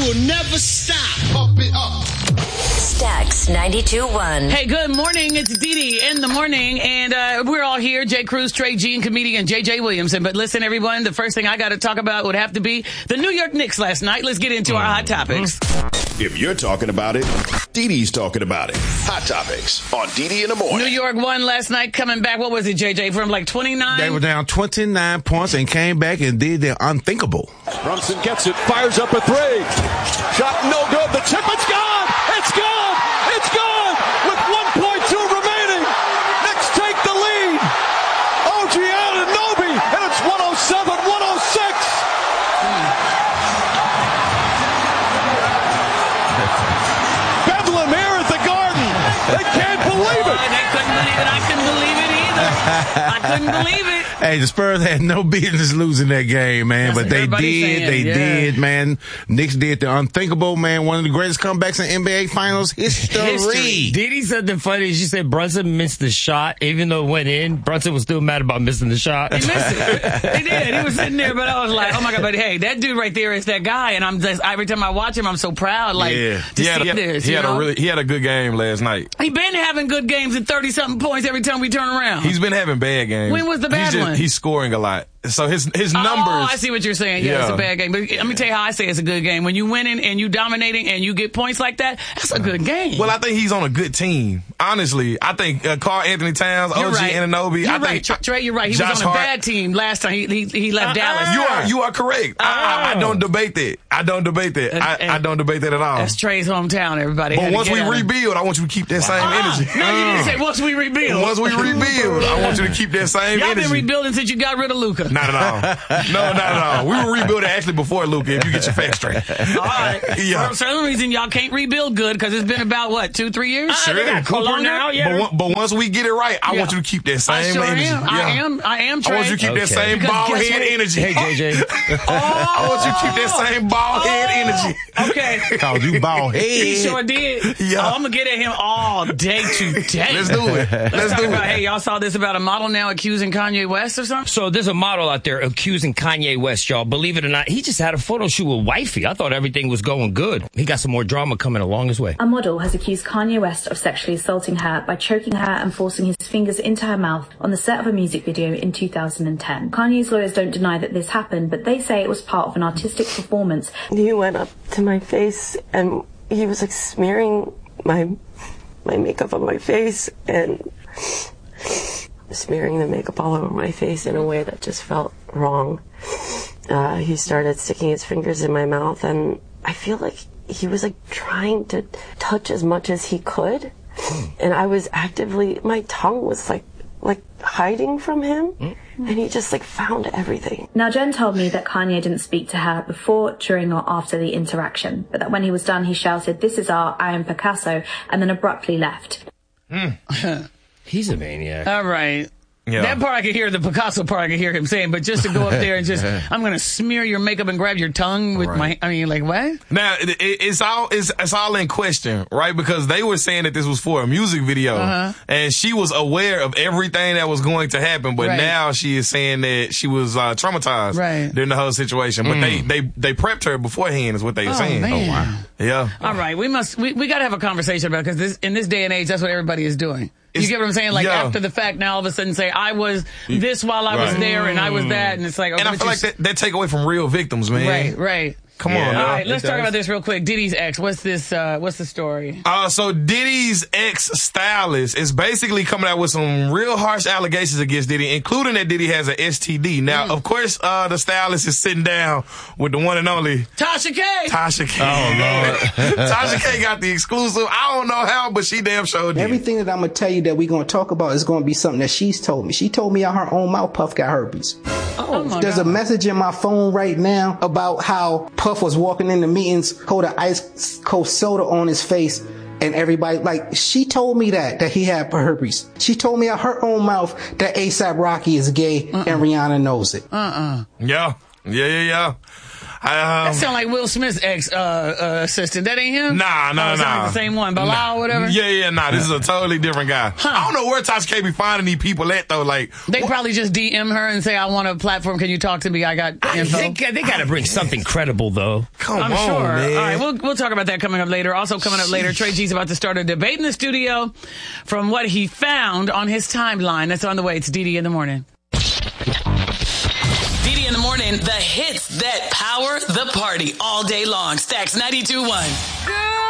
will never stop. Pump it up. Stax 92.1. Hey, good morning. It's Dee Dee in the morning, and we're all here. Jay Cruz, Trey G, and comedian J.J. Williamson. But listen, everyone, the first thing I got to talk about would have to be the New York Knicks last night. Let's get into our hot topics. If you're talking about it, Dee Dee's talking about it. Hot topics on Dee Dee in the morning. New York won last night, coming back. What was it, JJ? From like 29? They were down 29 points and came back and did their unthinkable. Brunson gets it, fires up a three. Shot no good. The tip, it's gone. It's gone. It's gone. With 1.2 remaining. Knicks take the lead. OG Anunoby, and it's 107-106. Bedlam here at the Garden. They can't believe it. They couldn't believe it. I couldn't believe it either. I couldn't believe it. Hey, the Spurs had no business losing that game, man, but they did. They did, man. Knicks did the unthinkable, man. One of the greatest comebacks in NBA Finals history. Did he something funny? She said Brunson missed the shot, even though it went in. Brunson was still mad about missing the shot. He missed it. He did. He was sitting there, but I was like, oh my God, but hey, that dude right there is that guy, and I'm just, every time I watch him, I'm so proud, like, to see this. He had a good game last night. He been having good games and 30-something points every time we turn around. He's been having bad games. When was the bad one? He's scoring a lot. So his numbers. Oh, I see what you're saying. Yeah, it's a bad game. But let me tell you how I say it's a good game. When you winning and you dominating and you get points like that, that's a good game. Well, I think he's on a good team. Honestly, I think Karl Anthony Towns, OG Anunoby. You're right, Trey. You're right. He was on a bad team last time. He left Dallas. You are correct. I don't debate that. I don't debate that. I don't debate that at all. That's Trey's hometown. Everybody. But once we rebuild, I want you to keep that same energy. No, you didn't say once we rebuild. Once we rebuild, I want you to keep that same energy. Y'all been rebuilding since you got rid of Luka. Not at all. No, not at all. We were rebuilding actually before Luka, if you get your facts straight. All right. Yeah. For some reason, y'all can't rebuild good because it's been about, 2-3 years? Sure. They got Cooper now, yeah. But once we get it right, I want you to keep that same energy. I am, Trey. I want you to keep that same ball head energy. Hey, JJ. I want you to keep that same ball head energy. Okay. Called you ball head. He sure did. Yeah. I'm going to get at him all day today. Let's do it. Let's talk about, hey, y'all saw this about a model now accusing Kanye West or something? So there's a model out there accusing Kanye West, y'all. Believe it or not, he just had a photo shoot with wifey. I thought everything was going good. He got some more drama coming along his way. A model has accused Kanye West of sexually assaulting her by choking her and forcing his fingers into her mouth on the set of a music video in 2010. Kanye's lawyers don't deny that this happened, but they say it was part of an artistic performance. He went up to my face and he was like smearing my makeup on my face and smearing the makeup all over my face in a way that just felt wrong. He started sticking his fingers in my mouth, and I feel like he was like trying to touch as much as he could, and I was actively, my tongue was like hiding from him, and he just like found everything. Now, Jen told me that Kanye didn't speak to her before, during, or after the interaction, but that when he was done, he shouted, "This is art, I am Picasso," and then abruptly left. He's a maniac. All right. Yeah. That part I could hear, the Picasso part I could hear him saying, but just to go up there and just, I'm going to smear your makeup and grab your tongue with my, like, what? Now, it's all in question, right? Because they were saying that this was for a music video, and she was aware of everything that was going to happen, but now she is saying that she was traumatized during the whole situation. But they prepped her beforehand is what they were saying. Man. Oh, wow. Yeah. All right. We got to have a conversation about it, because in this day and age, that's what everybody is doing. You get what I'm saying? Like, after the fact, now all of a sudden say, I was this while I was there, and I was that, and it's like... And I feel like that take away from real victims, man. Right. Come on. All right, let's talk about this real quick. Diddy's ex, what's the story? So Diddy's ex-stylist is basically coming out with some real harsh allegations against Diddy, including that Diddy has an STD. Now, of course, the stylist is sitting down with the one and only Tasha K. Oh, Lord. Tasha K got the exclusive. I don't know how, but she damn sure did. Everything that I'm going to tell you that we're going to talk about is going to be something that she's told me. She told me out her own mouth Puff got herpes. There's a message in my phone right now about how Puff was walking into meetings, holding ice cold soda on his face, and everybody, like, she told me that he had herpes. She told me out her own mouth that A$AP Rocky is gay and Rihanna knows it. Yeah. That sound like Will Smith's ex assistant. That ain't him? Nah. Like the same one, Bilal or whatever? Yeah. This is a totally different guy. I don't know where Tasha K be finding these people at, though. Like, they probably just DM her and say, I want a platform. Can you talk to me? I got info. They got to bring something credible, though. I'm sure. Man. All right, we'll talk about that coming up later. Also coming up later, Trey G's about to start a debate in the studio from what he found on his timeline. That's on the way. It's DD in the morning. DD in the morning, the hits that power the party all day long. Stacks 92.1.